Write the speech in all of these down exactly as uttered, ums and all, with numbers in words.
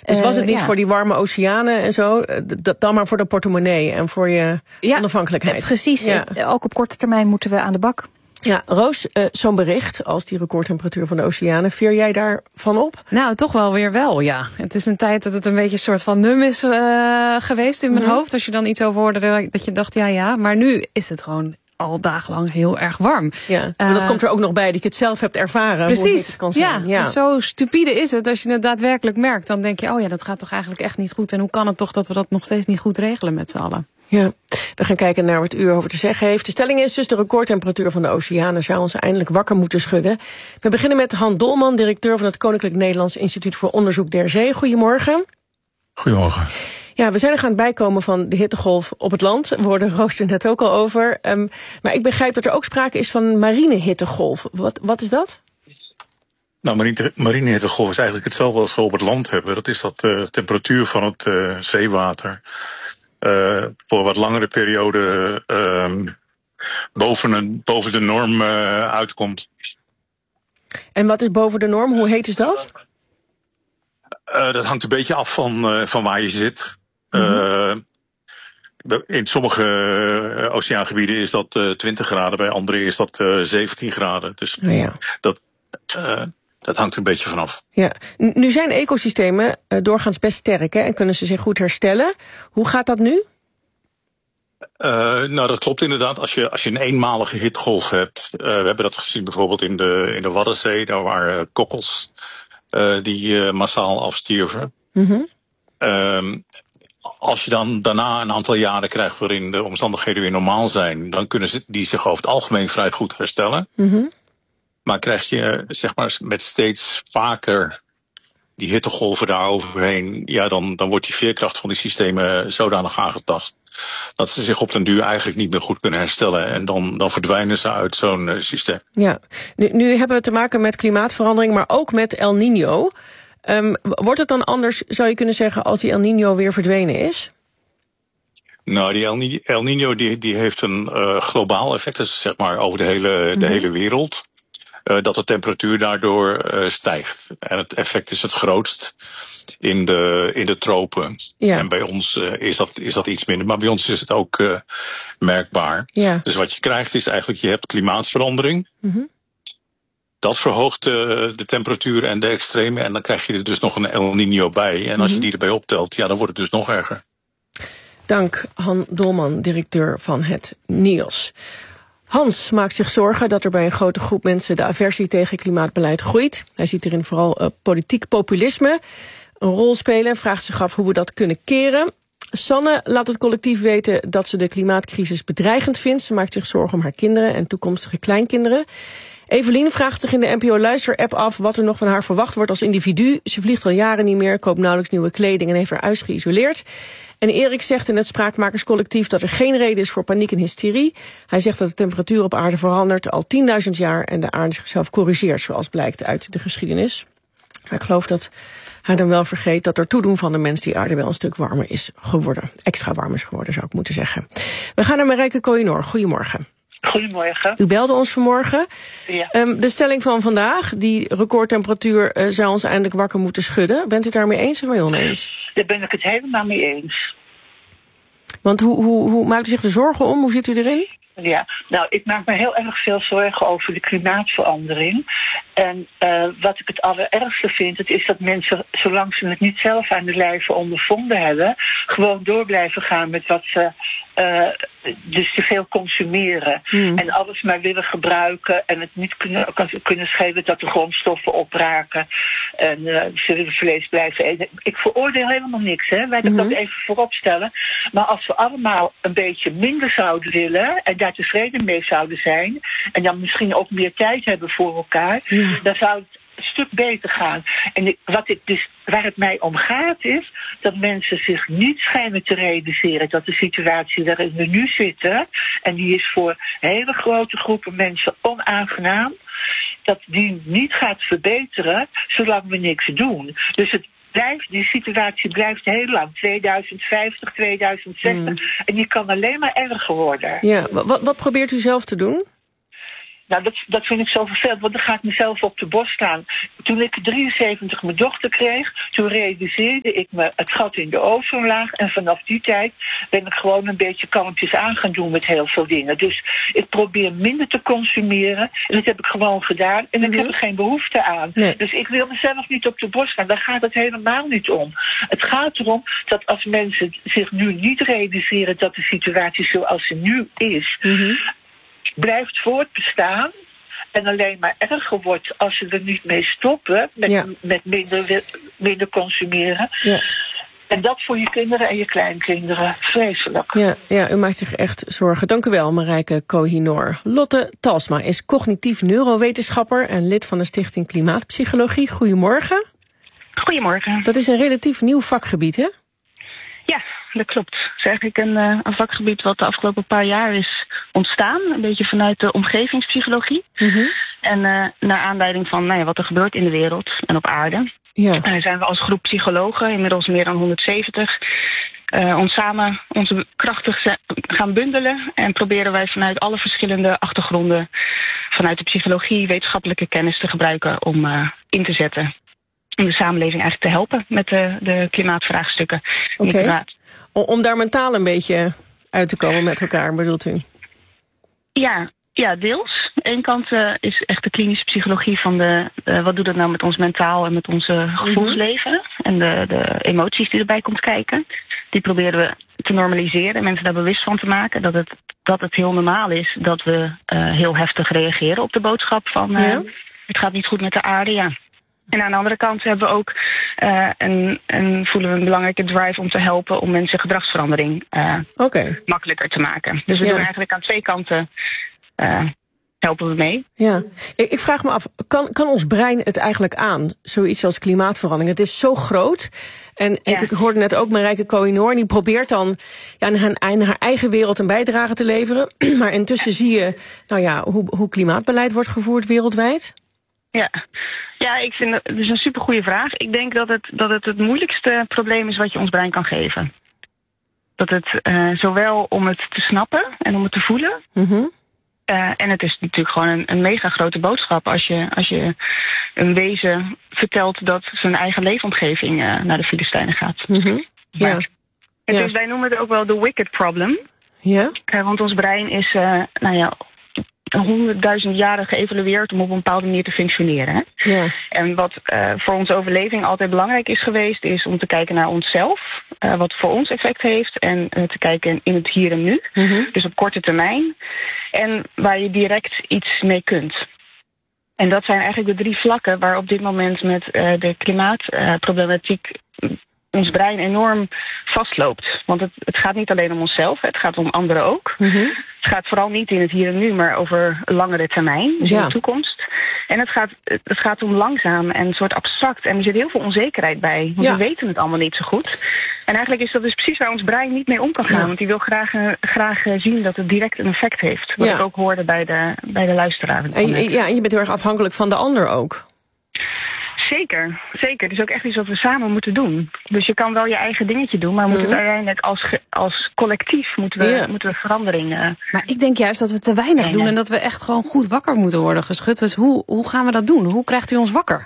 Dus was het niet ja. voor die warme oceanen en zo, d- dan maar voor de portemonnee en voor je ja, onafhankelijkheid? Precies, ja. Ook op korte termijn moeten we aan de bak. Ja, Roos, uh, zo'n bericht als die recordtemperatuur van de oceanen, veer jij daarvan op? Nou, toch wel weer wel, ja. Het is een tijd dat het een beetje een soort van num is uh, geweest in mijn mm-hmm. hoofd. Als je dan iets over hoorde, dat je dacht, ja, ja. Maar nu is het gewoon al dagenlang heel erg warm. Ja, maar uh, dat komt er ook nog bij dat je het zelf hebt ervaren. Precies, hoe het kan zijn. Ja, ja. Zo stupide is het. Als je het daadwerkelijk merkt, dan denk je, oh ja, dat gaat toch eigenlijk echt niet goed. En hoe kan het toch dat we dat nog steeds niet goed regelen met z'n allen? Ja, we gaan kijken naar wat u erover te zeggen heeft. De stelling is dus de recordtemperatuur van de oceanen zou ons eindelijk wakker moeten schudden. We beginnen met Han Dolman, directeur van het Koninklijk Nederlands Instituut voor Onderzoek der Zee. Goedemorgen. Goedemorgen. Ja, we zijn er aan het bijkomen van de hittegolf op het land. We hoorden Roos er net ook al over. Um, maar ik begrijp dat er ook sprake is van marine hittegolf. Wat, wat is dat? Nou, marine, marine hittegolf is eigenlijk hetzelfde als we op het land hebben. Dat is dat de uh, temperatuur van het uh, zeewater Uh, voor wat langere periode uh, boven, een, boven de norm uh, uitkomt. En wat is boven de norm? Hoe heet is dat? Uh, dat hangt een beetje af van, uh, van waar je zit. Mm-hmm. Uh, in sommige uh, oceaangebieden is dat uh, twintig graden, bij andere is dat uh, zeventien graden. Dus oh ja. dat... Uh, Dat hangt er een beetje vanaf. Ja. Nu zijn ecosystemen uh, doorgaans best sterk, hè, en kunnen ze zich goed herstellen. Hoe gaat dat nu? Uh, nou, dat klopt inderdaad. Als je, als je een eenmalige hittegolf hebt. Uh, we hebben dat gezien bijvoorbeeld in de, in de Waddenzee. Daar waren uh, kokkels uh, die uh, massaal afstierven. Mm-hmm. Uh, als je dan daarna een aantal jaren krijgt waarin de omstandigheden weer normaal zijn, dan kunnen ze, die zich over het algemeen vrij goed herstellen. Mm-hmm. Maar krijg je zeg maar met steeds vaker die hittegolven daar overheen, ja, dan, dan wordt die veerkracht van die systemen zodanig aangetast dat ze zich op den duur eigenlijk niet meer goed kunnen herstellen. En dan, dan verdwijnen ze uit zo'n uh, systeem. Ja, nu, nu hebben we te maken met klimaatverandering, maar ook met El Niño. Um, wordt het dan anders, zou je kunnen zeggen, als die El Niño weer verdwenen is? Nou, die El Niño, El Niño die, die heeft een uh, globaal effect, dus zeg maar over de hele, de mm-hmm. hele wereld. Uh, dat de temperatuur daardoor uh, stijgt. En het effect is het grootst in de, in de tropen. Ja. En bij ons uh, is, dat, is dat iets minder. Maar bij ons is het ook uh, merkbaar. Ja. Dus wat je krijgt is eigenlijk, je hebt klimaatverandering. Mm-hmm. Dat verhoogt uh, de temperatuur en de extreme. En dan krijg je er dus nog een El Niño bij. En als mm-hmm. je die erbij optelt, ja, dan wordt het dus nog erger. Dank Han Dolman, directeur van het N I O S. Hans maakt zich zorgen dat er bij een grote groep mensen de aversie tegen klimaatbeleid groeit. Hij ziet erin vooral uh, politiek populisme een rol spelen en vraagt zich af hoe we dat kunnen keren. Sanne laat het collectief weten dat ze de klimaatcrisis bedreigend vindt. Ze maakt zich zorgen om haar kinderen en toekomstige kleinkinderen. Evelien vraagt zich in de N P O-luister-app af wat er nog van haar verwacht wordt als individu. Ze vliegt al jaren niet meer, koopt nauwelijks nieuwe kleding en heeft haar huis geïsoleerd. En Erik zegt in het Spraakmakerscollectief dat er geen reden is voor paniek en hysterie. Hij zegt dat de temperatuur op aarde verandert al tienduizend jaar en de aarde zichzelf corrigeert, zoals blijkt uit de geschiedenis. Maar ik geloof dat hij dan wel vergeet dat er toedoen van de mens die aarde wel een stuk warmer is geworden. Extra warm is geworden, zou ik moeten zeggen. We gaan naar Marijke Kooijenoor. Goedemorgen. Goedemorgen. U belde ons vanmorgen. Ja. Um, de stelling van vandaag, die recordtemperatuur uh, zou ons eindelijk wakker moeten schudden. Bent u daarmee eens of mee oneens? Daar ben ik het helemaal mee eens. Want hoe, hoe, hoe maakt u zich er zorgen om? Hoe zit u erin? Ja, nou, ik maak me heel erg veel zorgen over de klimaatverandering. En uh, wat ik het allerergste vind, het is dat mensen, zolang ze het niet zelf aan de lijve ondervonden hebben, gewoon door blijven gaan met wat ze uh, dus te veel consumeren. Hmm. En alles maar willen gebruiken en het niet kunnen, kunnen schelen dat de grondstoffen opraken. En uh, ze willen vlees blijven eten. Ik veroordeel helemaal niks, hè. Wij hmm. dat even voorop stellen. Maar als we allemaal een beetje minder zouden willen en daar tevreden mee zouden zijn en dan misschien ook meer tijd hebben voor elkaar, ja. dan zou het een stuk beter gaan. En ik, wat ik dus, waar het mij om gaat is dat mensen zich niet schijnen te realiseren dat de situatie waarin we nu zitten, en die is voor hele grote groepen mensen onaangenaam, dat die niet gaat verbeteren zolang we niks doen. Dus het Blijft, die situatie blijft heel lang, tweeduizend vijftig, tweeduizend zestig. Mm. En die kan alleen maar erger worden. Ja, wat, wat probeert u zelf te doen? Nou, dat, dat vind ik zo vervelend, want dan ga ik mezelf op de borst staan. Toen ik drieënzeventig mijn dochter kreeg, toen realiseerde ik me het gat in de ozonlaag. En vanaf die tijd ben ik gewoon een beetje kalmpjes aan gaan doen met heel veel dingen. Dus ik probeer minder te consumeren. En dat heb ik gewoon gedaan. En Mm-hmm. ik heb er geen behoefte aan. Nee. Dus ik wil mezelf niet op de borst staan. Daar gaat het helemaal niet om. Het gaat erom dat als mensen zich nu niet realiseren dat de situatie zoals ze nu is, Mm-hmm. blijft voortbestaan en alleen maar erger wordt als ze er niet mee stoppen met, Ja. met minder, minder consumeren. Ja. En dat voor je kinderen en je kleinkinderen. Vreselijk. Ja, ja, u maakt zich echt zorgen. Dank u wel, Marijke Kohinoor. Lotte Talsma is cognitief neurowetenschapper en lid van de Stichting Klimaatpsychologie. Goedemorgen. Goedemorgen. Dat is een relatief nieuw vakgebied, hè? Ja, dat klopt. Het is eigenlijk een, uh, een vakgebied wat de afgelopen paar jaar is ontstaan. Een beetje vanuit de omgevingspsychologie. Mm-hmm. En uh, naar aanleiding van nou ja, wat er gebeurt in de wereld en op aarde. Ja. Uh, zijn we als groep psychologen, inmiddels meer dan honderdzeventig... Uh, ons samen onze krachten gaan bundelen. En proberen wij vanuit alle verschillende achtergronden, vanuit de psychologie, wetenschappelijke kennis te gebruiken om uh, in te zetten. Om de samenleving eigenlijk te helpen met de, de klimaatvraagstukken. Oké. Okay. Om daar mentaal een beetje uit te komen met elkaar, bedoelt u? Ja, ja, deels. Eén kant uh, is echt de klinische psychologie van de, uh, wat doet het nou met ons mentaal en met onze gevoelsleven. Mm-hmm. En de, de emoties die erbij komt kijken. Die proberen we te normaliseren, mensen daar bewust van te maken. Dat het, dat het heel normaal is dat we uh, heel heftig reageren op de boodschap van uh, ja. het gaat niet goed met de aarde, ja. En aan de andere kant hebben we ook uh, een, een, voelen we een belangrijke drive om te helpen om mensen gedragsverandering uh, okay. makkelijker te maken. Dus we ja. doen eigenlijk aan twee kanten uh, helpen we mee. Ja, ik, ik vraag me af, kan, kan ons brein het eigenlijk aan? Zoiets als klimaatverandering. Het is zo groot. En ja. ik hoorde net ook Marijke Kohinoor, die probeert dan ja, in, haar, in haar eigen wereld een bijdrage te leveren. Maar intussen ja. zie je nou ja, hoe, hoe klimaatbeleid wordt gevoerd wereldwijd. Ja. Ja, ik vind het is een supergoeie vraag. Ik denk dat het, dat het het moeilijkste probleem is wat je ons brein kan geven. Dat het uh, zowel om het te snappen en om het te voelen. Mm-hmm. Uh, en het is natuurlijk gewoon een, een mega grote boodschap als je, als je een wezen vertelt dat zijn eigen leefomgeving uh, naar de Filistijnen gaat. Mm-hmm. Ja. Maar, het ja. is, wij noemen het ook wel de wicked problem. Ja. Uh, want ons brein is, uh, nou ja, honderdduizend jaren geëvalueerd om op een bepaalde manier te functioneren. Hè? Ja. En wat uh, voor onze overleving altijd belangrijk is geweest, is om te kijken naar onszelf, uh, wat voor ons effect heeft, en uh, te kijken in het hier en nu. Mm-hmm. Dus op korte termijn. En waar je direct iets mee kunt. En dat zijn eigenlijk de drie vlakken waar op dit moment met uh, de klimaatproblematiek uh, ons brein enorm vastloopt. Want het, het gaat niet alleen om onszelf, het gaat om anderen ook. Mm-hmm. Het gaat vooral niet in het hier en nu, maar over langere termijn, dus ja. in de toekomst. En het gaat, het gaat om langzaam en een soort abstract. En er zit heel veel onzekerheid bij, want ja. we weten het allemaal niet zo goed. En eigenlijk is dat dus precies waar ons brein niet mee om kan gaan. Ja. Want die wil graag, uh, graag uh, zien dat het direct een effect heeft. Wat ja. ik ook hoorde bij de, bij de luisteraar. En, ja, en je bent heel erg afhankelijk van de ander ook. Zeker, zeker. Het is ook echt iets wat we samen moeten doen. Dus je kan wel je eigen dingetje doen, maar we moeten mm-hmm. het uiteindelijk als, als collectief moeten we, yeah. moeten we verandering. Uh, maar ik denk juist dat we te weinig doen en dat we echt gewoon goed wakker moeten worden geschud. Dus hoe, hoe gaan we dat doen? Hoe krijgt u ons wakker?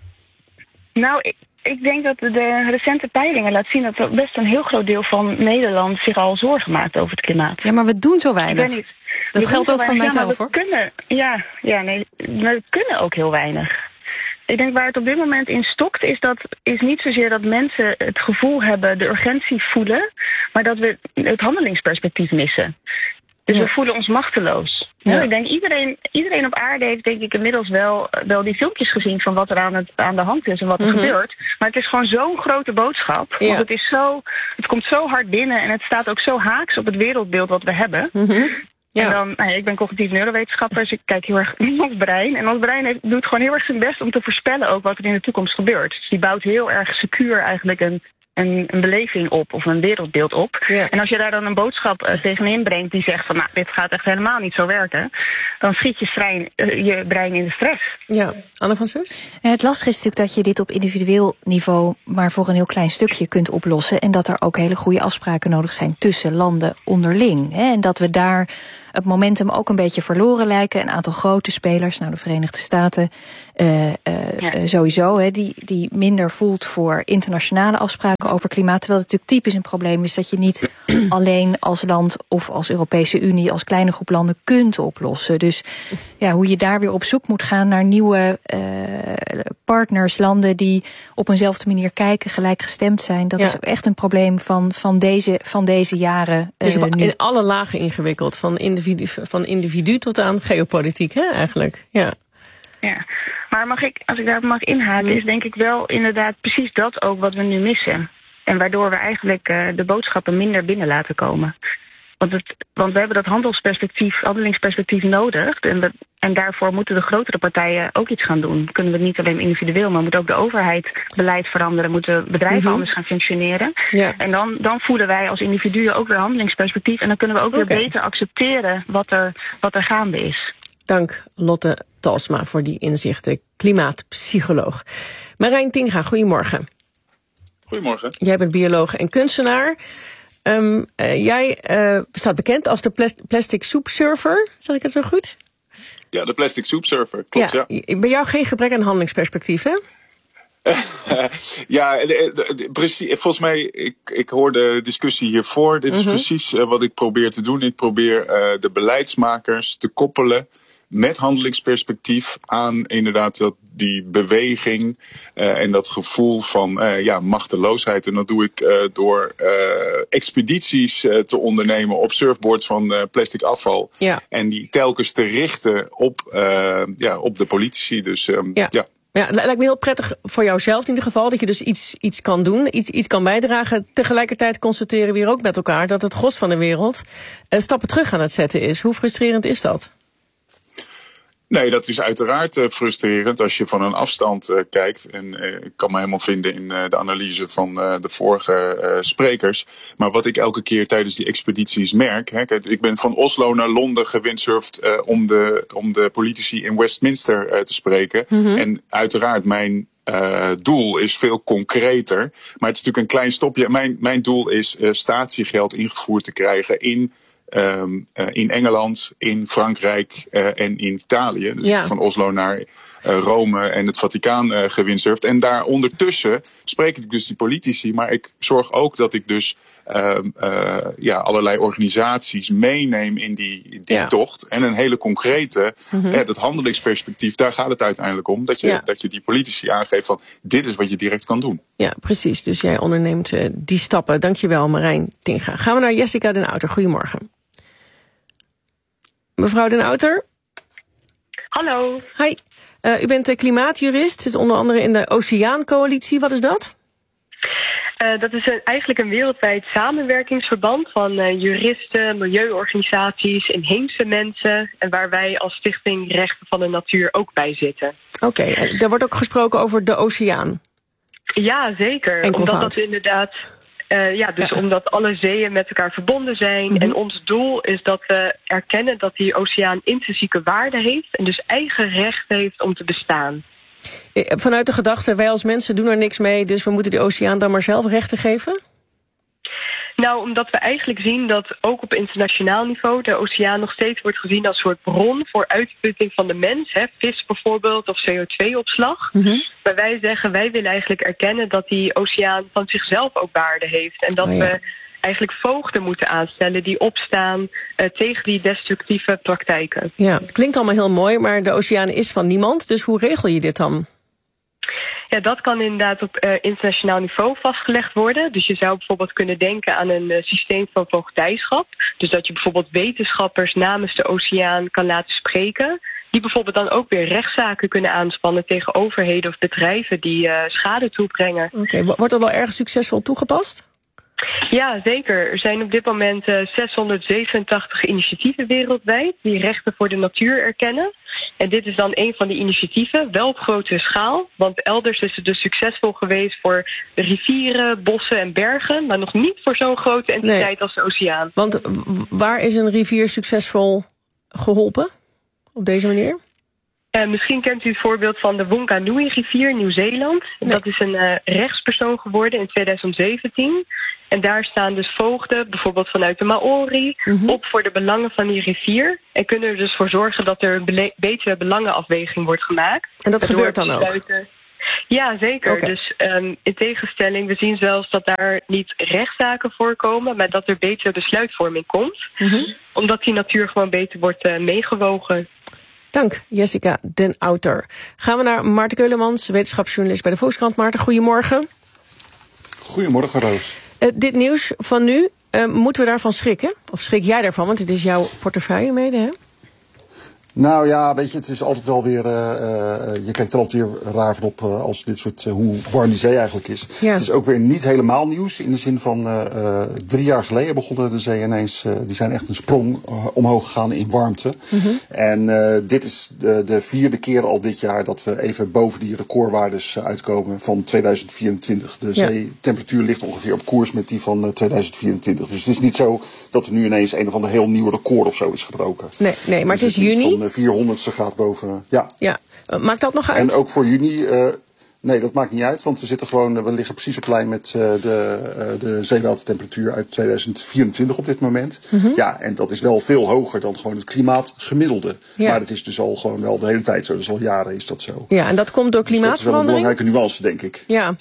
Nou, ik, ik denk dat de recente peilingen laten zien dat er best een heel groot deel van Nederland zich al zorgen maakt over het klimaat. Ja, maar we doen zo weinig. Niet, dat geldt ook voor mijzelf, ja, hoor. We kunnen, ja, ja, nee, we kunnen ook heel weinig. Ik denk waar het op dit moment in stokt is dat is niet zozeer dat mensen het gevoel hebben, de urgentie voelen, maar dat we het handelingsperspectief missen. Dus ja. we voelen ons machteloos. Ja. Ja, ik denk iedereen, iedereen op aarde heeft denk ik inmiddels wel, wel die filmpjes gezien van wat er aan, het, aan de hand is en wat er mm-hmm. gebeurt. Maar het is gewoon zo'n grote boodschap. Ja. Want het is zo, het komt zo hard binnen en het staat ook zo haaks op het wereldbeeld wat we hebben. Mm-hmm. Ja. En dan, nou ja, ik ben cognitief neurowetenschapper, dus ik kijk heel erg in ons brein. En ons brein heeft, doet gewoon heel erg zijn best om te voorspellen ook wat er in de toekomst gebeurt. Dus die bouwt heel erg secuur eigenlijk een een, een beleving op of een wereldbeeld op. Ja. En als je daar dan een boodschap uh, tegenin brengt die zegt van nou, dit gaat echt helemaal niet zo werken, dan schiet je, strein, uh, je brein in de stress. Ja, Anne van Soest? Het lastige is natuurlijk dat je dit op individueel niveau maar voor een heel klein stukje kunt oplossen. En dat er ook hele goede afspraken nodig zijn tussen landen onderling. Hè? En dat we daar het momentum ook een beetje verloren lijken. Een aantal grote spelers, nou de Verenigde Staten uh, uh, ja. uh, sowieso, hè, die, die minder voelt voor internationale afspraken over klimaat. Terwijl het natuurlijk typisch een probleem is dat je niet alleen als land of als Europese Unie, als kleine groep landen kunt oplossen. Dus ja, hoe je daar weer op zoek moet gaan naar nieuwe uh, partners, landen die op eenzelfde manier kijken, gelijkgestemd zijn. Dat ja. is ook echt een probleem van, van, deze, van deze jaren. Dus uh, nu. In alle lagen ingewikkeld, van individu, van individu tot aan geopolitiek, hè, eigenlijk. Ja. Ja, maar mag ik, als ik daarop mag inhaken, is denk ik wel inderdaad precies dat ook wat we nu missen. En waardoor we eigenlijk uh, de boodschappen minder binnen laten komen. Want, het, want we hebben dat handelsperspectief, handelingsperspectief nodig. En, we, en daarvoor moeten de grotere partijen ook iets gaan doen. Kunnen we niet alleen individueel, maar moet ook de overheid beleid veranderen. Moeten bedrijven mm-hmm. anders gaan functioneren. Ja. En dan, dan voelen wij als individuen ook weer handelingsperspectief. En dan kunnen we ook okay. weer beter accepteren wat er, wat er gaande is. Dank Lotte Talsma voor die inzichten. Klimaatpsycholoog. Marijn Tinga, goedemorgen. Goedemorgen. Jij bent bioloog en kunstenaar. Um, uh, jij uh, staat bekend als de plas- plastic soup surfer. Zeg ik het zo goed? Ja, de plastic soup surfer. Klopt, ja. ja. Bij jou geen gebrek aan handelingsperspectief, hè? ja, de, de, de, precies. Volgens mij, ik, ik hoor de discussie hiervoor. Dit is mm-hmm. precies uh, wat ik probeer te doen. Ik probeer uh, de beleidsmakers te koppelen met handelingsperspectief aan inderdaad dat die beweging uh, en dat gevoel van uh, ja, machteloosheid. En dat doe ik uh, door uh, expedities uh, te ondernemen op surfboards van uh, plastic afval. Ja. En die telkens te richten op, uh, ja, op de politici. Dus um, ja. ja. Ja, het lijkt me heel prettig voor jouzelf in ieder geval, dat je dus iets, iets kan doen, iets, iets kan bijdragen. Tegelijkertijd constateren we hier ook met elkaar dat het gros van de wereld uh, stappen terug aan het zetten is. Hoe frustrerend is dat? Nee, dat is uiteraard uh, frustrerend als je van een afstand uh, kijkt. En uh, ik kan me helemaal vinden in uh, de analyse van uh, de vorige uh, sprekers. Maar wat ik elke keer tijdens die expedities merk. Hè, kijk, ik ben van Oslo naar Londen gewindsurfd uh, om, de, om de politici in Westminster uh, te spreken. Mm-hmm. En uiteraard mijn Uh, doel is veel concreter. Maar het is natuurlijk een klein stopje. Mijn, mijn doel is uh, statiegeld ingevoerd te krijgen in Um, uh, in Engeland, in Frankrijk uh, en in Italië. Dus ja. van Oslo naar uh, Rome en het Vaticaan uh, gewindsurfd. En daar ondertussen spreek ik dus die politici, maar ik zorg ook dat ik dus uh, uh, ja, allerlei organisaties meeneem in die, die ja. tocht. En een hele concrete, mm-hmm. uh, dat handelingsperspectief, daar gaat het uiteindelijk om. Dat je, ja. dat je die politici aangeeft van dit is wat je direct kan doen. Ja, precies. Dus jij onderneemt uh, die stappen. Dankjewel, Marijn Tinga. Gaan we naar Jessica den Outer. Goedemorgen. Mevrouw den Outer? Hallo. Hi. Uh, u bent klimaatjurist, zit onder andere in de Oceaancoalitie. Wat is dat? Uh, dat is een, eigenlijk een wereldwijd samenwerkingsverband van uh, juristen, milieuorganisaties, inheemse mensen. En waar wij als Stichting Rechten van de Natuur ook bij zitten. Oké, okay, daar wordt ook gesproken over de oceaan. Ja, zeker. Enkelvoud. Omdat dat inderdaad... Uh, ja, dus ja. omdat alle zeeën met elkaar verbonden zijn. Mm-hmm. En ons doel is dat we erkennen dat die oceaan intrinsieke waarde heeft. En dus eigen recht heeft om te bestaan. Vanuit de gedachte, wij als mensen doen er niks mee, dus we moeten die oceaan dan maar zelf rechten geven? Nou, omdat we eigenlijk zien dat ook op internationaal niveau de oceaan nog steeds wordt gezien als een soort bron voor uitputting van de mens. Hè, vis bijvoorbeeld of C O twee opslag. Mm-hmm. Maar wij zeggen, wij willen eigenlijk erkennen dat die oceaan van zichzelf ook waarde heeft. En dat oh ja. we eigenlijk voogden moeten aanstellen die opstaan uh, tegen die destructieve praktijken. Ja, het klinkt allemaal heel mooi, maar de oceaan is van niemand. Dus hoe regel je dit dan? Ja, dat kan inderdaad op uh, internationaal niveau vastgelegd worden. Dus je zou bijvoorbeeld kunnen denken aan een uh, systeem van voogdijschap. Dus dat je bijvoorbeeld wetenschappers namens de oceaan kan laten spreken. Die bijvoorbeeld dan ook weer rechtszaken kunnen aanspannen tegen overheden of bedrijven die uh, schade toebrengen. Oké, okay, wordt dat wel erg succesvol toegepast? Ja, zeker. Er zijn op dit moment uh, zeshonderdzevenentachtig initiatieven wereldwijd die rechten voor de natuur erkennen. En dit is dan een van die initiatieven, wel op grote schaal. Want elders is het dus succesvol geweest voor de rivieren, bossen en bergen, maar nog niet voor zo'n grote entiteit nee. als de oceaan. Want waar is een rivier succesvol geholpen op deze manier? Uh, misschien kent u het voorbeeld van de Wanganui-rivier in Nieuw-Zeeland. Nee. Dat is een uh, rechtspersoon geworden in tweeduizend zeventien. En daar staan dus voogden, bijvoorbeeld vanuit de Maori, mm-hmm. op voor de belangen van die rivier. En kunnen er dus voor zorgen dat er een bele- betere belangenafweging wordt gemaakt. En dat gebeurt dan ook? Besluiten... Ja, zeker. Okay. Dus um, in tegenstelling, we zien zelfs dat daar niet rechtszaken voorkomen, maar dat er betere besluitvorming komt. Mm-hmm. Omdat die natuur gewoon beter wordt uh, meegewogen. Dank, Jessica den Outer. Gaan we naar Maarten Keulemans, wetenschapsjournalist bij de Volkskrant. Maarten, goedemorgen. Goedemorgen, Roos. Uh, dit nieuws van nu, uh, moeten we daarvan schrikken? Of schrik jij daarvan, want het is jouw portefeuille mede, hè? Nou ja, weet je, het is altijd wel weer... Uh, uh, je kijkt er altijd weer raar van op uh, als dit soort... Uh, hoe warm die zee eigenlijk is. Ja. Het is ook weer niet helemaal nieuws. In de zin van uh, uh, drie jaar geleden begonnen de zee ineens... Uh, die zijn echt een sprong uh, omhoog gegaan in warmte. Mm-hmm. En uh, dit is de, de vierde keer al dit jaar... dat we even boven die recordwaardes uh, uitkomen van tweeduizend vierentwintig. De ja. zeetemperatuur ligt ongeveer op koers met die van uh, tweeduizend vierentwintig. Dus het is niet zo dat er nu ineens een of ander heel nieuw record of zo is gebroken. Nee, nee maar dus het is juni... vierhonderdste gaat boven, ja. ja. Maakt dat nog uit? En ook voor juni, uh, nee, dat maakt niet uit, want we zitten gewoon, we liggen precies op lijn met uh, de, uh, de zeewatertemperatuur uit tweeduizend vierentwintig op dit moment. Mm-hmm. Ja, en dat is wel veel hoger dan gewoon het klimaatgemiddelde. Ja. Maar het is dus al gewoon wel de hele tijd zo, dus al jaren is dat zo. Ja, en dat komt door klimaatverandering? Dus dat is wel een belangrijke nuance, denk ik. Ja.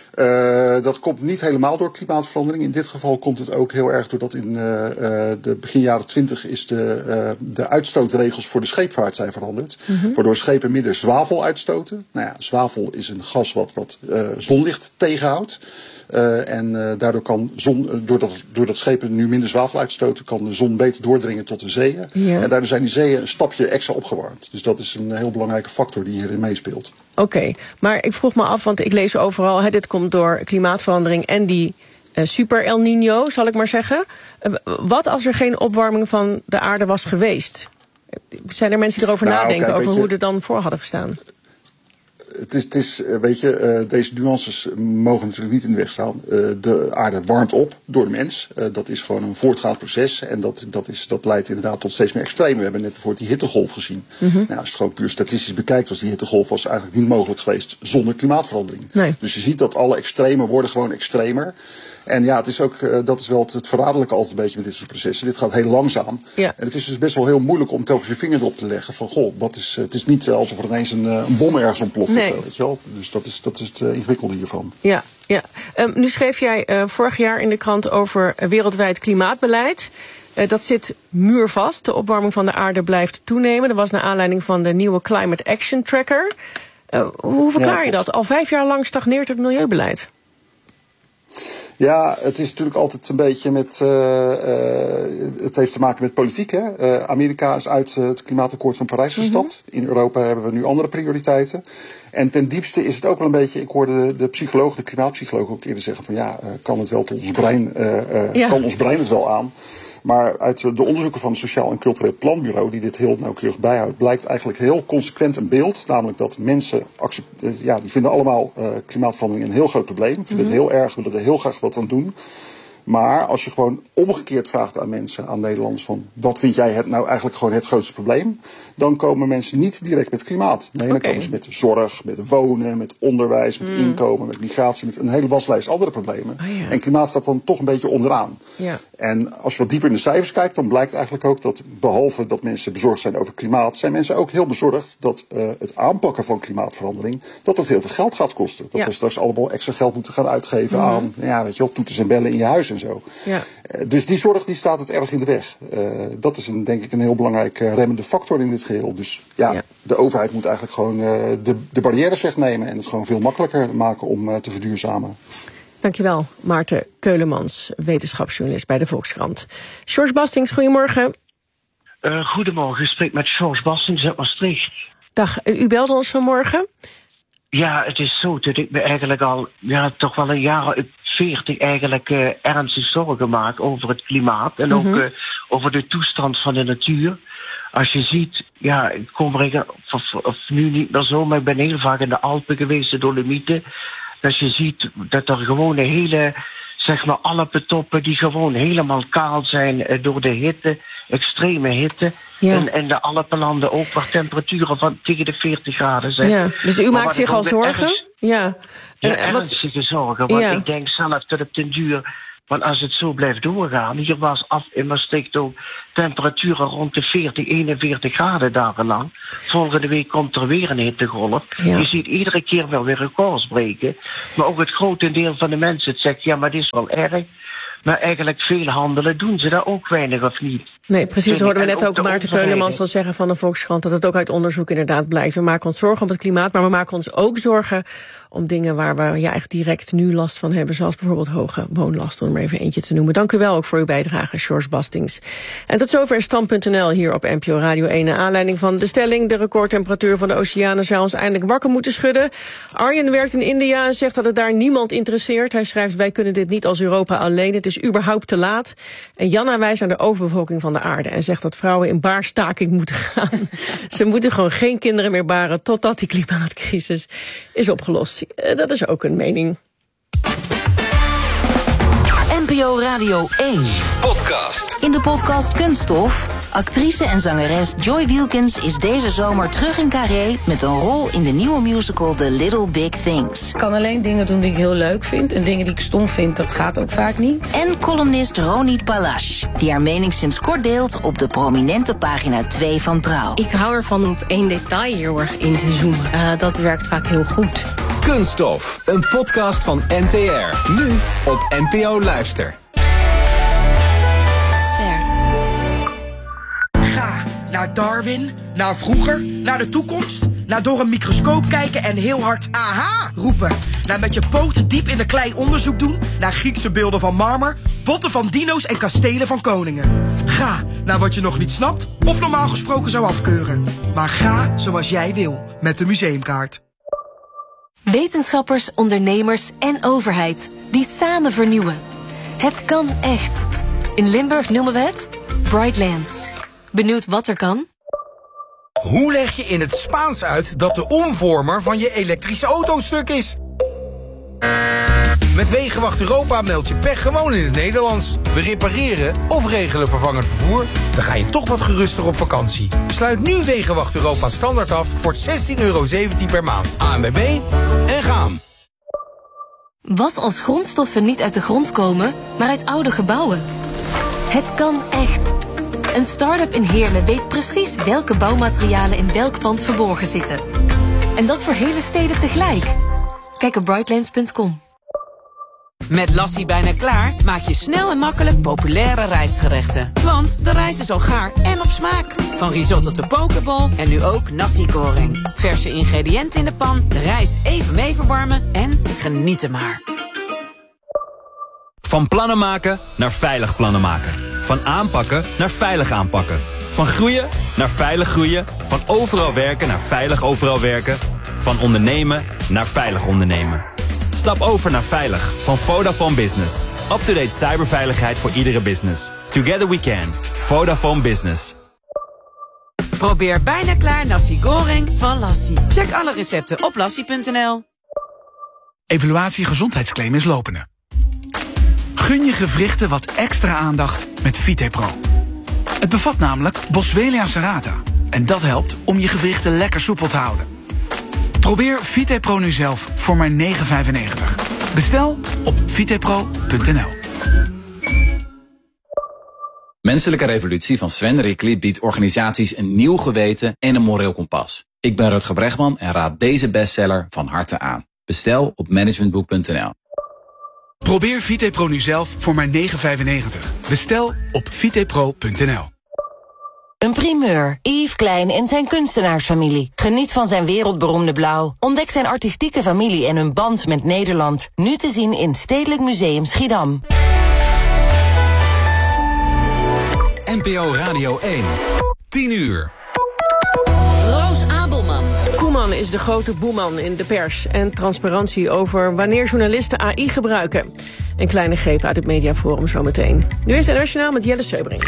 Uh, dat komt niet helemaal door klimaatverandering. In dit geval komt het ook heel erg doordat in uh, uh, de begin jaren twintig is de, uh, de uitstootregels voor de scheepvaart zijn veranderd. Mm-hmm. Waardoor schepen minder zwavel uitstoten. Nou ja, zwavel is een gas wat, wat uh, zonlicht tegenhoudt. Uh, en uh, daardoor kan zon, uh, doordat, doordat schepen nu minder zwavel uitstoten, kan de zon beter doordringen tot de zeeën. Ja. En daardoor zijn die zeeën een stapje extra opgewarmd. Dus dat is een heel belangrijke factor die hierin meespeelt. Oké, okay, maar ik vroeg me af, want ik lees overal, hè, dit komt door klimaatverandering en die uh, super El Niño, zal ik maar zeggen. Uh, wat als er geen opwarming van de aarde was geweest? Zijn er mensen die erover nou, nadenken, kijk, over hoe er dan voor hadden gestaan? Het is, het is, weet je, uh, deze nuances mogen natuurlijk niet in de weg staan. Uh, de aarde warmt op door de mens. Uh, dat is gewoon een voortgaand proces. En dat, dat, is, dat leidt inderdaad tot steeds meer extremen. We hebben net bijvoorbeeld die hittegolf gezien. Mm-hmm. Nou, als je het gewoon puur statistisch bekijkt, was die hittegolf was eigenlijk niet mogelijk geweest zonder klimaatverandering. Nee. Dus je ziet dat alle extremen worden gewoon extremer. En ja, het is ook, uh, dat is wel het, het verraderlijke altijd een beetje met dit soort processen. Dit gaat heel langzaam. Ja. En het is dus best wel heel moeilijk om telkens je vinger erop te leggen van, goh, wat is, het is niet alsof er ineens een, een bom ergens ontploft nee. of zo, weet je wel. Dus dat is, dat is het uh, ingewikkelde hiervan. Ja, ja. Um, nu schreef jij uh, vorig jaar in de krant over uh, wereldwijd klimaatbeleid. Uh, dat zit muurvast. De opwarming van de aarde blijft toenemen. Dat was naar aanleiding van de nieuwe Climate Action Tracker. Uh, hoe verklaar ja, je dat? Al vijf jaar lang stagneert het milieubeleid. Ja, het is natuurlijk altijd een beetje met... Uh, uh, het heeft te maken met politiek, hè. Uh, Amerika is uit uh, het klimaatakkoord van Parijs gestapt. Mm-hmm. In Europa hebben we nu andere prioriteiten. En ten diepste is het ook wel een beetje... Ik hoorde de, de psycholoog, de klimaatpsycholoog ook eerder zeggen van... ja, uh, kan het wel tot ons brein... Uh, uh, ja. Kan ons brein het wel aan? Maar uit de onderzoeken van het Sociaal en Cultureel Planbureau, die dit heel nauwkeurig bijhoudt, blijkt eigenlijk heel consequent een beeld. Namelijk dat mensen, ja, die vinden allemaal uh, klimaatverandering een heel groot probleem. Vinden mm-hmm. het heel erg, willen er heel graag wat aan doen. Maar als je gewoon omgekeerd vraagt aan mensen, aan Nederlanders, van wat vind jij het nou eigenlijk gewoon het grootste probleem? Dan komen mensen niet direct met klimaat. Nee, dan okay. komen ze met zorg, met wonen, met onderwijs, met mm. inkomen, met migratie, met een hele waslijst andere problemen. Oh, ja. En klimaat staat dan toch een beetje onderaan. Ja. En als je wat dieper in de cijfers kijkt, dan blijkt eigenlijk ook dat behalve dat mensen bezorgd zijn over klimaat, zijn mensen ook heel bezorgd dat uh, het aanpakken van klimaatverandering, dat dat heel veel geld gaat kosten. Dat ja. we straks allemaal extra geld moeten gaan uitgeven mm. aan, ja, weet je wel, toeters en bellen in je huis en zo. Ja. Uh, dus die zorg die staat het erg in de weg. Uh, dat is een, denk ik een heel belangrijk uh, remmende factor in dit geheel. Dus ja, ja. de overheid moet eigenlijk gewoon uh, de, de barrières wegnemen en het gewoon veel makkelijker maken om uh, te verduurzamen. Dankjewel, Maarten Keulemans, wetenschapsjournalist bij de Volkskrant. George Bastings, goedemorgen. Uh, goedemorgen, ik spreek met George Bastings uit Maastricht. Dag, u belde ons vanmorgen? Ja, het is zo dat ik me eigenlijk al, ja, toch wel een jaar, veertig eigenlijk uh, ernstig zorgen maak over het klimaat. En mm-hmm. ook uh, over de toestand van de natuur. Als je ziet, ja, ik kom er of, of nu niet meer zo, maar ik ben heel vaak in de Alpen geweest, de Dolomieten. Dat je ziet dat er gewoon een hele, zeg maar, Alpentoppen die gewoon helemaal kaal zijn uh, door de hitte, extreme hitte. Ja. En, en de Alpenlanden ook, waar temperaturen van tegen de veertig graden zijn. Ja, dus u maar maakt zich al zorgen? Ergens, ja, ja en, ernstige wat... zorgen. Want ja. ik denk zelf dat op den duur, want als het zo blijft doorgaan, hier was af in Maastricht ook temperaturen rond de veertig, eenenveertig graden dagenlang. Volgende week komt er weer een hittegolf. Ja. Je ziet iedere keer wel weer records breken. Maar ook het grotendeel van de mensen het zegt, ja, maar dit is wel erg. Maar eigenlijk veel handelen doen ze daar ook weinig of niet. Nee, precies. Dat hoorden we net ook, ook Maarten Keulemans al zeggen van de Volkskrant, dat het ook uit onderzoek inderdaad blijkt. We maken ons zorgen om het klimaat, maar we maken ons ook zorgen om dingen waar we ja, echt direct nu last van hebben, zoals bijvoorbeeld hoge woonlasten, om er even eentje te noemen. Dank u wel ook voor uw bijdrage, Sjors Bastings. En tot zover Stand punt n l hier op N P O Radio één. Naar aanleiding van de stelling, de recordtemperatuur van de oceanen zou ons eindelijk wakker moeten schudden. Arjen werkt in India en zegt dat het daar niemand interesseert. Hij schrijft, wij kunnen dit niet als Europa alleen. Het is überhaupt te laat. En Janna wijst naar de overbevolking van de aarde en zegt dat vrouwen in baarstaking moeten gaan. Ze moeten gewoon geen kinderen meer baren totdat die klimaatcrisis is opgelost. Dat is ook een mening. N P O Radio één. Podcast. In de podcast Kunststof. Actrice en zangeres Joy Wilkins is deze zomer terug in Carré met een rol in de nieuwe musical The Little Big Things. Ik kan alleen dingen doen die ik heel leuk vind en dingen die ik stom vind, dat gaat ook vaak niet. En columnist Ronit Palash, die haar mening sinds kort deelt op de prominente pagina twee van Trouw. Ik hou ervan om op één detail heel erg in te zoomen. Uh, dat werkt vaak heel goed. Kunststof, een podcast van N T R. Nu op N P O Luister. Ga naar Darwin, naar vroeger, naar de toekomst, naar door een microscoop kijken en heel hard aha roepen. Naar met je poten diep in de klei onderzoek doen, naar Griekse beelden van marmer, botten van dino's en kastelen van koningen. Ga naar wat je nog niet snapt of normaal gesproken zou afkeuren. Maar ga zoals jij wil, met de museumkaart. Wetenschappers, ondernemers en overheid die samen vernieuwen. Het kan echt. In Limburg noemen we het Brightlands. Benieuwd wat er kan? Hoe leg je in het Spaans uit dat de omvormer van je elektrische auto stuk is? Met Wegenwacht Europa meld je pech gewoon in het Nederlands. We repareren of regelen vervangend vervoer. Dan ga je toch wat geruster op vakantie. Sluit nu Wegenwacht Europa standaard af voor zestien euro zeventien per maand. A N W B en gaan. Wat als grondstoffen niet uit de grond komen, maar uit oude gebouwen? Het kan echt. Een start-up in Heerlen weet precies welke bouwmaterialen in welk pand verborgen zitten. En dat voor hele steden tegelijk. Kijk op brightlands punt com. Met Lassie bijna klaar maak je snel en makkelijk populaire rijstgerechten. Want de rijst is al gaar en op smaak. Van risotto tot pokeball en nu ook nasi goreng. Verse ingrediënten in de pan, de rijst even mee verwarmen en genieten maar. Van plannen maken naar veilig plannen maken. Van aanpakken naar veilig aanpakken. Van groeien naar veilig groeien. Van overal werken naar veilig overal werken. Van ondernemen naar veilig ondernemen. Stap over naar Veilig van Vodafone Business. Up-to-date cyberveiligheid voor iedere business. Together we can. Vodafone Business. Probeer bijna klaar nasi goreng van Lassie. Check alle recepten op lassie punt n l. Evaluatie gezondheidsclaim is lopende. Gun je gewrichten wat extra aandacht met Vitepro. Het bevat namelijk Boswellia serrata. En dat helpt om je gewrichten lekker soepel te houden. Probeer Vitepro nu zelf voor maar negen vijfennegentig. Bestel op vitepro punt n l. Menselijke Revolutie van Sven Rickli biedt organisaties een nieuw geweten en een moreel kompas. Ik ben Rutger Bregman en raad deze bestseller van harte aan. Bestel op managementboek punt n l. Probeer Vitepro nu zelf voor maar negen vijfennegentig. Bestel op vitepro punt n l. Een primeur. Yves Klein en zijn kunstenaarsfamilie. Geniet van zijn wereldberoemde blauw. Ontdek zijn artistieke familie en hun band met Nederland. Nu te zien in Stedelijk Museum Schiedam. N P O Radio één. tien uur. Roos Abelman. Koeman is de grote boeman in de pers en transparantie over wanneer journalisten A I gebruiken. En kleine grepen uit het mediaforum zometeen. Nu is het Nationaal met Jelle Seubring.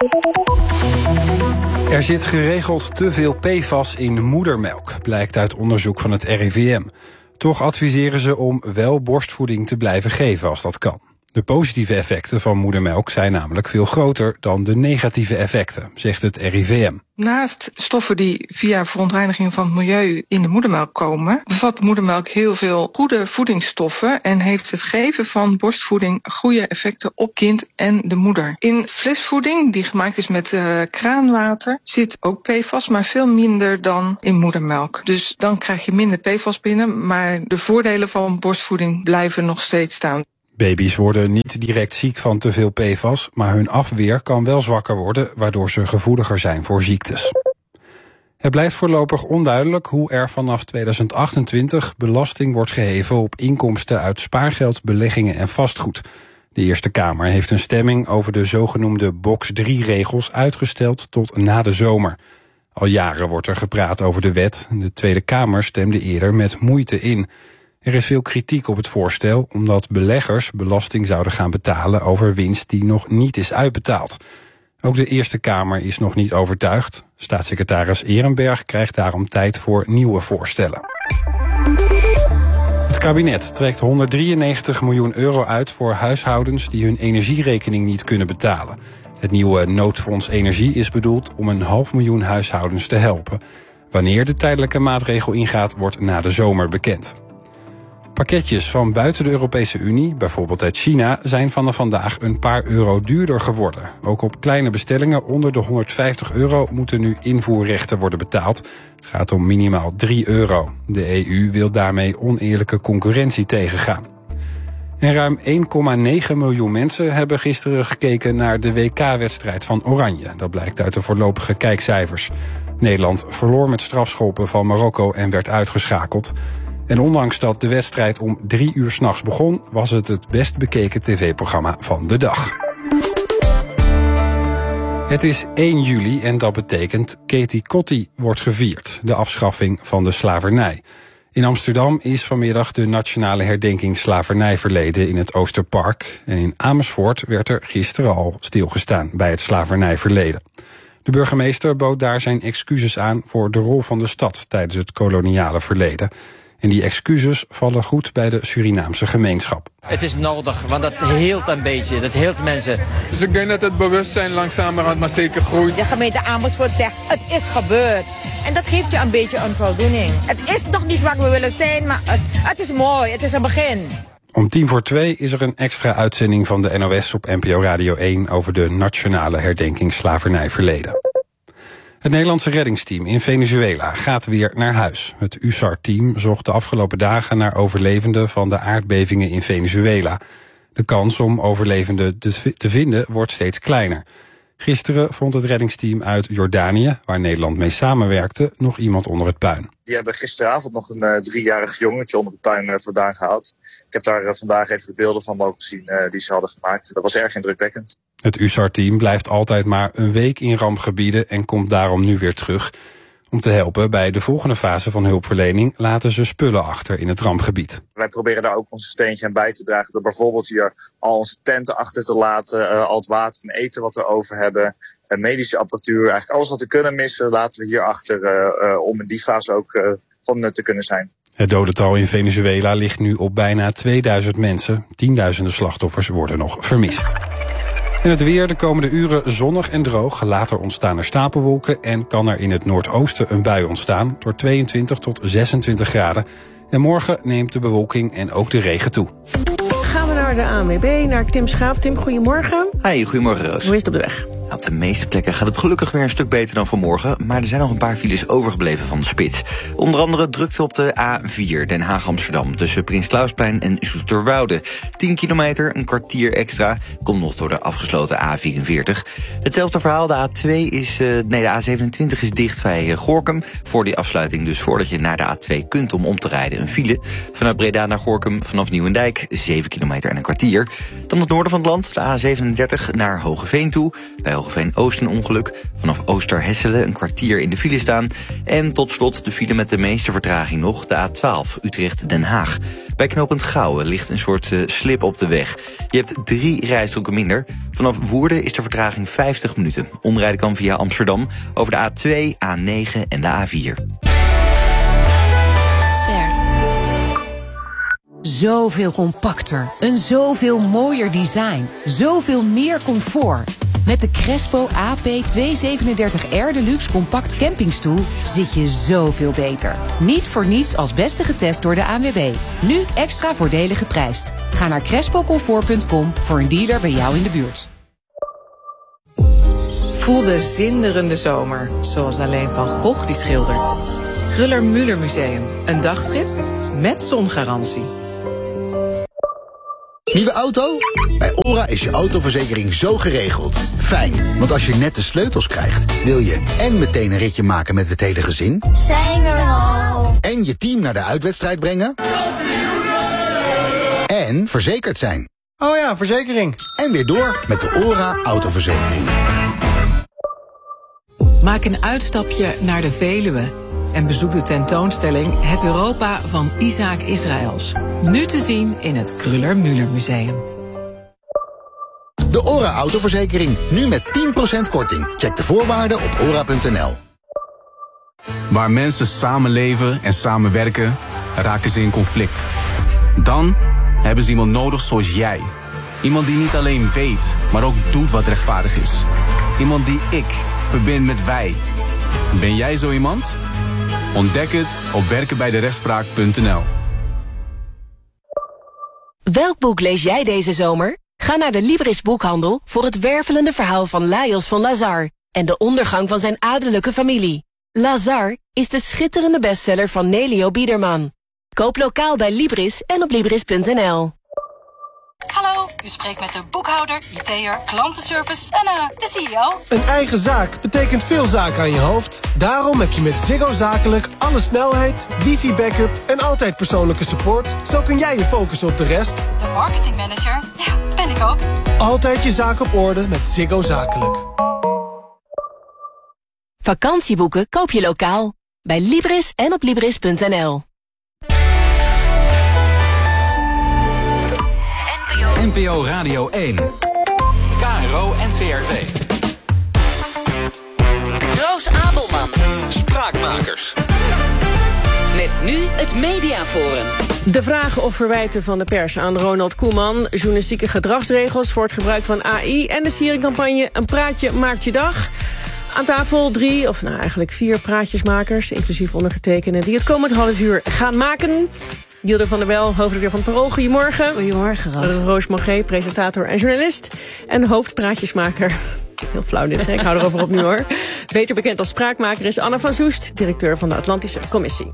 Er zit geregeld te veel P F A S in moedermelk, blijkt uit onderzoek van het R I V M. Toch adviseren ze om wel borstvoeding te blijven geven als dat kan. De positieve effecten van moedermelk zijn namelijk veel groter dan de negatieve effecten, zegt het R I V M. Naast stoffen die via verontreiniging van het milieu in de moedermelk komen, bevat moedermelk heel veel goede voedingsstoffen en heeft het geven van borstvoeding goede effecten op kind en de moeder. In flesvoeding, die gemaakt is met uh, kraanwater, zit ook P F A S, maar veel minder dan in moedermelk. Dus dan krijg je minder P F A S binnen, maar de voordelen van borstvoeding blijven nog steeds staan. Baby's worden niet direct ziek van te veel P F A S, maar hun afweer kan wel zwakker worden, waardoor ze gevoeliger zijn voor ziektes. Het blijft voorlopig onduidelijk hoe er vanaf tweeduizend achtentwintig belasting wordt geheven op inkomsten uit spaargeld, beleggingen en vastgoed. De Eerste Kamer heeft een stemming over de zogenoemde box drie regels uitgesteld tot na de zomer. Al jaren wordt er gepraat over de wet. De Tweede Kamer stemde eerder met moeite in. Er is veel kritiek op het voorstel omdat beleggers belasting zouden gaan betalen over winst die nog niet is uitbetaald. Ook de Eerste Kamer is nog niet overtuigd. Staatssecretaris Ehrenberg krijgt daarom tijd voor nieuwe voorstellen. Het kabinet trekt honderddrieënnegentig miljoen euro uit voor huishoudens die hun energierekening niet kunnen betalen. Het nieuwe noodfonds energie is bedoeld om een half miljoen huishoudens te helpen. Wanneer de tijdelijke maatregel ingaat, wordt na de zomer bekend. Pakketjes van buiten de Europese Unie, bijvoorbeeld uit China, zijn vanaf vandaag een paar euro duurder geworden. Ook op kleine bestellingen onder de honderdvijftig euro moeten nu invoerrechten worden betaald. Het gaat om minimaal drie euro. De E U wil daarmee oneerlijke concurrentie tegengaan. En ruim één komma negen miljoen mensen hebben gisteren gekeken naar de W K-wedstrijd van Oranje. Dat blijkt uit de voorlopige kijkcijfers. Nederland verloor met strafschoppen van Marokko en werd uitgeschakeld. En ondanks dat de wedstrijd om drie uur 's nachts begon, was het het best bekeken tv-programma van de dag. Het is één juli en dat betekent Katie Kotti wordt gevierd, de afschaffing van de slavernij. In Amsterdam is vanmiddag de nationale herdenking slavernij verleden in het Oosterpark. En in Amersfoort werd er gisteren al stilgestaan bij het slavernijverleden. De burgemeester bood daar zijn excuses aan voor de rol van de stad tijdens het koloniale verleden. En die excuses vallen goed bij de Surinaamse gemeenschap. Het is nodig, want dat heelt een beetje, dat heelt mensen. Dus ik denk dat het bewustzijn langzamerhand maar zeker groeit. De gemeente Amersfoort zegt, het is gebeurd. En dat geeft je een beetje een voldoening. Het is nog niet waar we willen zijn, maar het, het is mooi, het is een begin. Om tien voor twee is er een extra uitzending van de N O S op N P O Radio één... over de nationale herdenking slavernij verleden. Het Nederlandse reddingsteam in Venezuela gaat weer naar huis. Het U S A R-team zocht de afgelopen dagen naar overlevenden van de aardbevingen in Venezuela. De kans om overlevenden te vinden wordt steeds kleiner. Gisteren vond het reddingsteam uit Jordanië, waar Nederland mee samenwerkte, nog iemand onder het puin. Die hebben gisteravond nog een uh, driejarig jongetje onder het puin uh, vandaan gehaald. Ik heb daar uh, vandaag even de beelden van mogen zien uh, die ze hadden gemaakt. Dat was erg indrukwekkend. Het U S A R-team blijft altijd maar een week in rampgebieden en komt daarom nu weer terug. Om te helpen bij de volgende fase van hulpverlening laten ze spullen achter in het rampgebied. Wij proberen daar ook ons steentje aan bij te dragen door bijvoorbeeld hier al onze tenten achter te laten, uh, al het water en eten wat we over hebben, uh, medische apparatuur, eigenlijk alles wat we kunnen missen laten we hier achter uh, uh, om in die fase ook uh, van nut te kunnen zijn. Het dodental in Venezuela ligt nu op bijna tweeduizend mensen. Tienduizenden slachtoffers worden nog vermist. En het weer de komende uren zonnig en droog. Later ontstaan er stapelwolken en kan er in het noordoosten een bui ontstaan door tweeëntwintig tot zesentwintig graden. En morgen neemt de bewolking en ook de regen toe. Gaan we naar de A N W B, naar Tim Schaap. Tim, goedemorgen. Hi, goedemorgen Roos. Hoe is het op de weg? Op de meeste plekken gaat het gelukkig weer een stuk beter dan vanmorgen, maar er zijn nog een paar files overgebleven van de spits. Onder andere drukte op de A vier Den Haag-Amsterdam tussen Prins Clausplein en Zoeterwoude. tien kilometer, een kwartier extra, komt nog door de afgesloten A vierenveertig. Hetzelfde verhaal, de A twee is, uh, nee de A zevenentwintig is dicht bij uh, Gorinchem. Voor die afsluiting dus voordat je naar de A twee kunt om om te rijden een file. Vanuit Breda naar Gorinchem vanaf Nieuwendijk, zeven kilometer en een kwartier. Dan het noorden van het land, de A zevenendertig naar Hogeveen toe. Bij Hogeveen-Oost een ongeluk. Vanaf Oosterhesselen een kwartier in de file staan. En tot slot de file met de meeste vertraging nog, de A twaalf Utrecht-Den Haag. Bij Bij knooppunt Gouwen ligt een soort uh, slip op de weg. Je hebt drie rijstroken minder. Vanaf Woerden is de vertraging vijftig minuten. Omrijden kan via Amsterdam over de A twee, A negen en de A vier. Zoveel compacter, een zoveel mooier design, zoveel meer comfort. Met de Crespo A P tweehonderdzevenendertig R Deluxe compact campingstoel zit je zoveel beter. Niet voor niets als beste getest door de A N W B. Nu extra voordelig geprijsd. Ga naar crespo comfort punt com voor een dealer bij jou in de buurt. Voel de zinderende zomer, zoals alleen Van Gogh die schildert. Kruller-Müller Museum, een dagtrip met zongarantie. Nieuwe auto? Bij ORA is je autoverzekering zo geregeld. Fijn, want als je net de sleutels krijgt, wil je en meteen een ritje maken met het hele gezin. Zijn we er al? En je team naar de uitwedstrijd brengen. En verzekerd zijn. Oh ja, verzekering. En weer door met de ORA autoverzekering. Maak een uitstapje naar de Veluwe en bezoek de tentoonstelling Het Europa van Isaac Israëls. Nu te zien in het Kruller-Müller Museum. De ORA autoverzekering, nu met tien procent korting. Check de voorwaarden op ora punt n l. Waar mensen samenleven en samenwerken, raken ze in conflict. Dan hebben ze iemand nodig zoals jij. Iemand die niet alleen weet, maar ook doet wat rechtvaardig is. Iemand die ik verbind met wij. Ben jij zo iemand? Ontdek het op werken bij de rechtspraak punt n l. Welk boek lees jij deze zomer? Ga naar de Libris boekhandel voor het wervelende verhaal van Lajos van Lazar en de ondergang van zijn adellijke familie. Lazar is de schitterende bestseller van Nelio Biederman. Koop lokaal bij Libris en op libris punt n l. Hallo, u spreekt met de boekhouder, I T'er, klantenservice en uh, de C E O. Een eigen zaak betekent veel zaken aan je hoofd. Daarom heb je met Ziggo Zakelijk alle snelheid, wifi-backup en altijd persoonlijke support. Zo kun jij je focussen op de rest. De marketingmanager, ja, ben ik ook. Altijd je zaak op orde met Ziggo Zakelijk. Vakantieboeken koop je lokaal. Bij Libris en op libris punt n l. N P O Radio één. K R O en C R V. Roos Abelman. Spraakmakers. Met nu het Mediaforum. De vragen of verwijten van de pers aan Ronald Koeman, journalistieke gedragsregels voor het gebruik van A I en de Siering-campagne Een praatje maakt je dag. Aan tafel drie, of nou eigenlijk vier praatjesmakers, inclusief ondergetekende, die het komend half uur gaan maken. Dielder van der Wel, hoofdredacteur van het Parool. Goedemorgen. Goedemorgen, Roos. Roos Mogé, presentator en journalist. En hoofdpraatjesmaker. Heel flauw dit, hè? Ik hou erover op nu hoor. Beter bekend als spraakmaker is Anna van Soest, directeur van de Atlantische Commissie.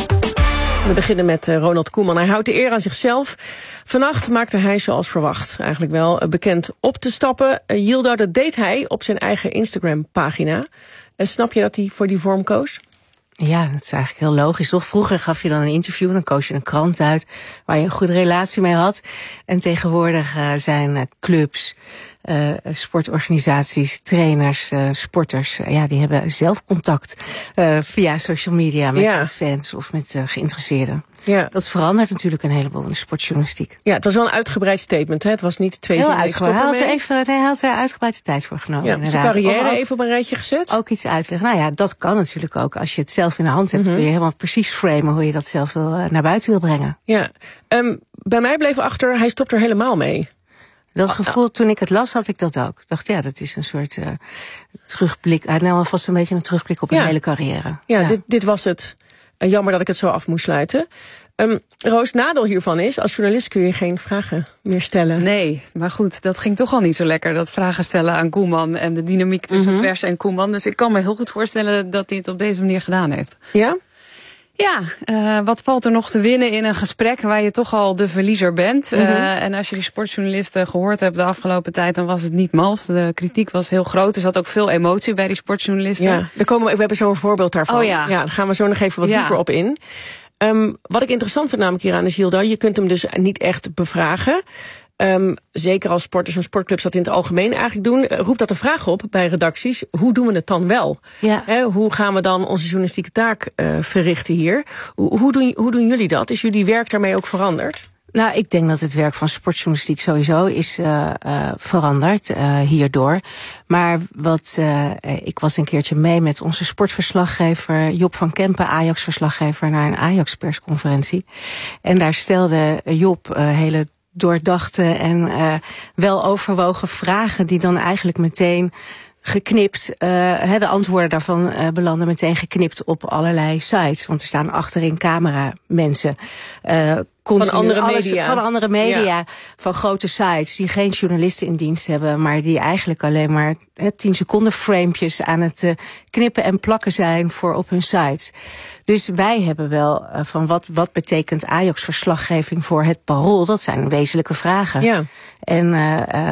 We beginnen met Ronald Koeman. Hij houdt de eer aan zichzelf. Vannacht maakte hij zoals verwacht eigenlijk wel bekend op te stappen. Yildo, dat deed hij op zijn eigen Instagram-pagina. Snap je dat hij voor die vorm koos? Ja, dat is eigenlijk heel logisch, toch? Vroeger gaf je dan een interview, dan koos je een krant uit waar je een goede relatie mee had. En tegenwoordig uh, zijn uh, clubs, uh, sportorganisaties, trainers, uh, sporters, uh, ja, die hebben zelf contact uh, via social media met ja. fans of met uh, geïnteresseerden. Ja. Dat verandert natuurlijk een heleboel in de sportjournalistiek. Ja, het was wel een uitgebreid statement, hè? Het was niet twee zinnen. Heel uitgebreid. Hij had, er even, nee, hij had er uitgebreid de tijd voor genomen. Ja, zijn carrière ook, even op een rijtje gezet? Ook iets uitleggen. Nou ja, dat kan natuurlijk ook. Als je het zelf in de hand hebt, mm-hmm. kun je helemaal precies framen hoe je dat zelf wil, uh, naar buiten wil brengen. Ja, um, bij mij bleef achter, hij stopt er helemaal mee. Dat gevoel, toen ik het las, had ik dat ook. Ik dacht, ja, dat is een soort uh, terugblik. Hij nam alvast een beetje een terugblik op ja. een hele carrière. Ja, ja. Dit, dit was het. Uh, jammer dat ik het zo af moest sluiten. Um, Roos, nadeel hiervan is, als journalist kun je geen vragen meer stellen. Nee, maar goed, dat ging toch al niet zo lekker, dat vragen stellen aan Koeman en de dynamiek tussen mm-hmm. pers en Koeman. Dus ik kan me heel goed voorstellen dat hij het op deze manier gedaan heeft. Ja? Ja, uh, wat valt er nog te winnen in een gesprek waar je toch al de verliezer bent? Mm-hmm. Uh, en als je die sportjournalisten gehoord hebt de afgelopen tijd, dan was het niet mals. De kritiek was heel groot. Er zat ook veel emotie bij die sportjournalisten. Ja, daar komen we, we hebben zo'n voorbeeld daarvan. Oh ja. Ja, daar gaan we zo nog even wat ja. dieper op in. Um, wat ik interessant vind namelijk hieraan is, Yildo, je kunt hem dus niet echt bevragen. Um, zeker als sporters en sportclubs dat in het algemeen eigenlijk doen, uh, roept dat de vraag op bij redacties, hoe doen we het dan wel? Ja. He, hoe gaan we dan onze journalistieke taak uh, verrichten hier? Hoe, hoe, doen, hoe doen jullie dat? Is jullie werk daarmee ook veranderd? Nou, ik denk dat het werk van sportjournalistiek sowieso is uh, uh, veranderd uh, hierdoor. Maar wat uh, ik was een keertje mee met onze sportverslaggever Job van Kempen, Ajax-verslaggever, naar een Ajax-persconferentie. En daar stelde Job uh, hele doordachte en uh, wel overwogen vragen die dan eigenlijk meteen geknipt, uh, de antwoorden daarvan uh, belanden meteen geknipt op allerlei sites. Want er staan achterin cameramensen. Uh, van andere alles, media. Van andere media, ja. Van grote sites die geen journalisten in dienst hebben, maar die eigenlijk alleen maar he, tien seconden framepjes aan het uh, knippen en plakken zijn voor op hun sites. Dus wij hebben wel uh, van wat, wat betekent Ajax-verslaggeving voor het Parool? Dat zijn wezenlijke vragen. Ja. En uh, uh,